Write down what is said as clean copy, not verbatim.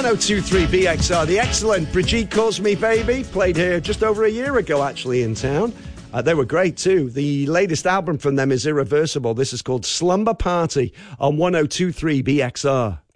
1023 BXR. The excellent Brigitte Calls Me Baby played here just over a year ago, actually, in town. They were great too. The latest album from them is Irreversible. This is called Slumber Party on 1023 BXR.